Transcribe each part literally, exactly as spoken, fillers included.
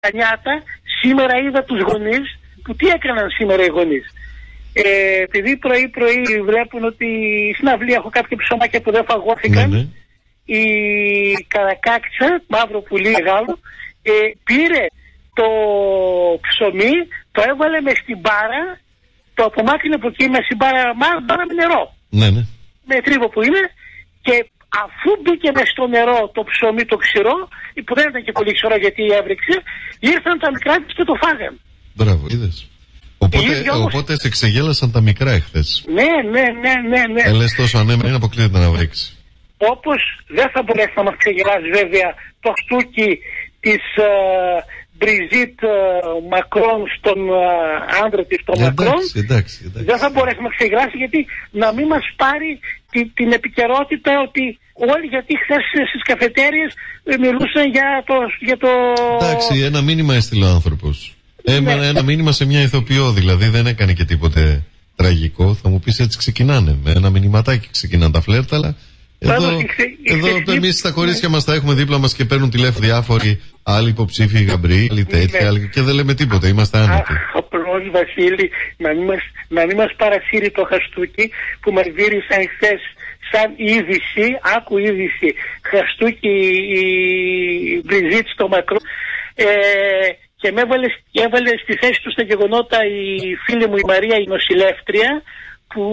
νιάτα, σήμερα είδα τους γονείς, που τι έκαναν σήμερα οι γονείς. Ε, επειδή πρωί-πρωί βλέπουν ότι στην αυλή έχω κάποια ψωμάκια που δεν φαγώθηκαν, ναι, ναι. Η Καρακάξα, μαύρο πουλί μεγάλο, ε, πήρε το ψωμί, το έβαλε μες στην μπάρα, το απομάκρυνε από εκεί μες στην μπάρα, μπάρα με νερό. Ναι, ναι. Με τρίβο που είναι, και αφού μπήκε μες στο νερό το ψωμί το ξηρό, που δεν ήταν και πολύ ξηρό γιατί έβρεξε, ήρθαν τα μικρά της και το φάγαν. Μπράβο, είδες. Οπότε, όμως... οπότε σε ξεγέλασαν τα μικρά εχθές. Ναι, ναι, ναι, ναι, ναι. Ε, λες τόσο ανέμενο, αποκλείεται να βρέξει. Όπως δεν θα μπορέσει να μας ξεγελάσει βέβαια το χτούκι της uh, Μπριζίτ uh, Μακρόν στον uh, άντρα της, τον Μακρόν. Εντάξει, εντάξει. Δεν θα μπορέσει να μας ξεγελάσει, γιατί να μην μας πάρει τη, την επικαιρότητα ότι όλοι, γιατί χθες στις καφετέριες μιλούσαν για το... Για το... Εντάξει, ένα μήνυμα έστειλε ο άνθρωπος. Ένα, ναι. ένα μήνυμα σε μια ηθοποιό, δηλαδή δεν έκανε και τίποτε τραγικό. Θα μου πεις, έτσι ξεκινάνε, με ένα μηνυματάκι ξεκινάνε τα φλερτ, αλλά εδώ, εδώ εμείς στα κορίτσια μας τα έχουμε δίπλα μας και παίρνουν τηλέφωνο διάφοροι άλλοι υποψήφοι γαμπροί, άλλοι τέτοιοι, άλλοι, και δεν λέμε τίποτα, είμαστε άνετοι. Απλώς, Βασίλη, να μην μας, να μην μας παρασύρει το χαστούκι που μας βύρισαν χθες σαν είδηση, άκου είδηση, χαστούκι η Μπριζίτ στο Μακρό, ε, και με έβαλε, έβαλε στη θέση του στα γεγονότα η φίλη μου η Μαρία, η νοσηλεύτρια, που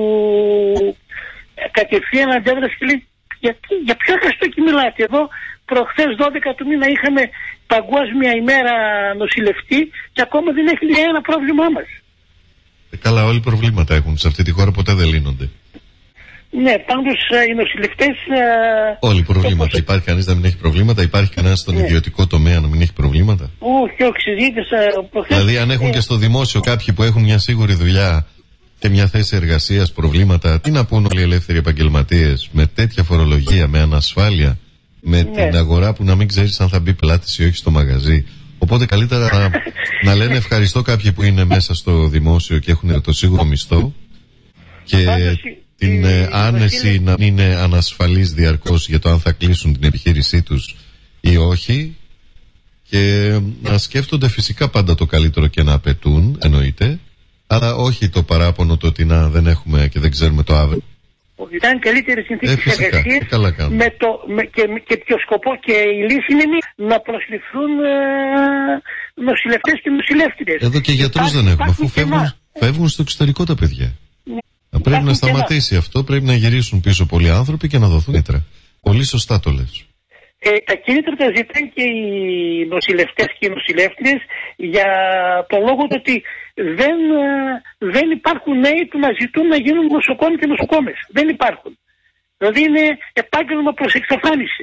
κατευθείαν αντέδρασε και λέει, γιατί, για ποιο χαστούκι μιλάτε? Εδώ προχθές δώδεκα του μήνα είχαμε παγκόσμια ημέρα νοσηλευτή και ακόμα δεν έχει λύσει ένα πρόβλημά μας. Ε, καλά, όλοι προβλήματα έχουν σε αυτή τη χώρα, ποτέ δεν λύνονται. Ναι, πάντως οι νοσηλευτές... Όλοι προβλήματα. Το... Υπάρχει κανείς να μην έχει προβλήματα? Υπάρχει κανένας στον ναι. ιδιωτικό τομέα να μην έχει προβλήματα? Όχι, όχι, συζήτησα... Δηλαδή αν έχουν ε... και στο δημόσιο κάποιοι που έχουν μια σίγουρη δουλειά και μια θέση εργασίας προβλήματα, τι να πούν όλοι οι ελεύθεροι επαγγελματίες με τέτοια φορολογία, με ανασφάλεια, με ναι. την αγορά που να μην ξέρεις αν θα μπει πελάτης ή όχι στο μαγαζί? Οπότε καλύτερα να, να λένε ευχαριστώ κάποιοι που είναι μέσα στο δημόσιο και έχουν το σίγουρο μισθό, και την ε, άνεση να μην είναι ανασφαλής διαρκώς για το αν θα κλείσουν την επιχείρησή τους ή όχι, και να σκέφτονται φυσικά πάντα το καλύτερο και να απαιτούν, εννοείται, αλλά όχι το παράπονο το ότι να δεν έχουμε και δεν ξέρουμε το αύριο. Ήταν καλύτερη συνθήκη ε, εργασίας με το, με, και, και ποιο σκοπό, και η λύση είναι να προσληφθούν ε, νοσηλευτές και νοσηλεύτριες. Εδώ και γιατρούς δεν έχουμε, αφού φεύγουν, φεύγουν στο εξωτερικό τα παιδιά. Ναι. Πρέπει να σταματήσει ένα... αυτό, πρέπει να γυρίσουν πίσω πολλοί άνθρωποι και να δοθούν κίνητρα. Πολύ σωστά το λες. Ε, τα κίνητρα τα ζητάνε και οι νοσηλευτές και οι νοσηλεύτριες, για το λόγο ότι δεν, δεν υπάρχουν νέοι που να ζητούν να γίνουν νοσοκόμοι και νοσοκόμες. Δεν υπάρχουν. Δηλαδή είναι επάγγελμα προς εξαφάνιση.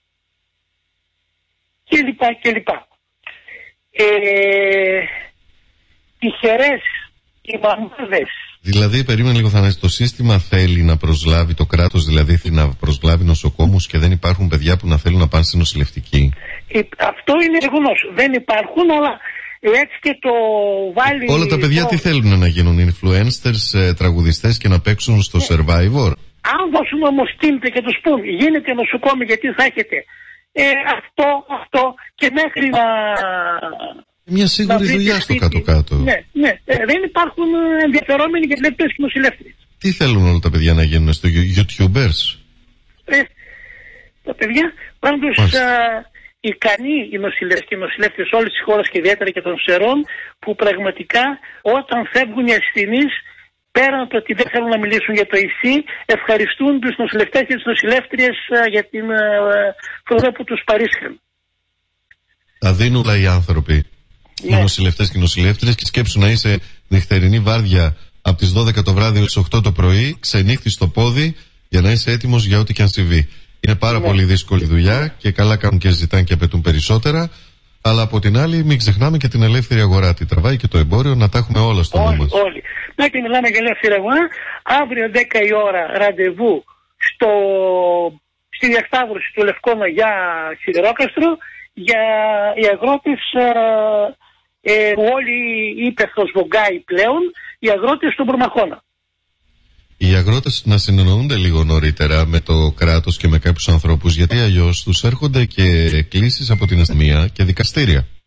Και λοιπά και λοιπά. Ε, τυχερές οι μαμάδες. Δηλαδή, περίμενε λίγο, Θανάση, το σύστημα θέλει να προσλάβει, το κράτος δηλαδή να προσλάβει νοσοκόμους, και δεν υπάρχουν παιδιά που να θέλουν να πάνε στη νοσηλευτική? Ε, αυτό είναι γεγονός. Δεν υπάρχουν, αλλά έτσι και το βάλει... Όλα τα παιδιά το... τι θέλουν να γίνουν? Influencers, ε, τραγουδιστές και να παίξουν στο ε, Survivor? Αν δώσουν όμως τίμητα και τους πούν γίνετε νοσοκόμοι γιατί θα έχετε ε, αυτό, αυτό, και μέχρι να... Μια σίγουρη δουλειά στο κάτω-κάτω. Ναι, ναι. Ε, δεν υπάρχουν ενδιαφερόμενοι για ελεύθερες και νοσηλεύτριες. Τι θέλουν όλα τα παιδιά να γίνουν, στο YouTubers? Ε, τα παιδιά, πάντως ικανοί οι νοσηλευτές και οι νοσηλεύτριες όλες τις χώρες και ιδιαίτερα και των Σερών, που πραγματικά όταν φεύγουν οι ασθενείς, πέραν από το ότι δεν θέλουν να μιλήσουν για το ΙΣΥ, ευχαριστούν τους νοσηλευτές και τις νοσηλεύτριες για την φροντίδα που τους παρήσχαν. Τα δίνουν οι άνθρωποι. Ναι. Οι νοσηλευτές και οι νοσηλεύτριες, και σκέψου να είσαι νυχτερινή βάρδια από τις δώδεκα το βράδυ έως τις οκτώ το πρωί, ξενύχτης στο πόδι για να είσαι έτοιμος για ό,τι και αν συμβεί. Είναι πάρα ναι. πολύ δύσκολη δουλειά, και καλά κάνουν και ζητάνε και απαιτούν περισσότερα. Αλλά από την άλλη, μην ξεχνάμε και την ελεύθερη αγορά. Τη τραβάει και το εμπόριο, να τα έχουμε όλα στο νου μας. Όλοι. Να και μιλάμε για ελεύθερη αγορά. Αύριο δέκα η ώρα ραντεβού στο... στη διασταύρωση του Λευκόνα για Σιδηρόκαστρο, για οι αγρότες ε, ε, που όλοι η ύπεθρος βογκάει πλέον, οι αγρότες στον Προμαχώνα. Οι αγρότες να συνεννοούνται λίγο νωρίτερα με το κράτος και με κάποιους ανθρώπους, γιατί αλλιώς τους έρχονται και κλήσεις από την αστυνομία και δικαστήρια.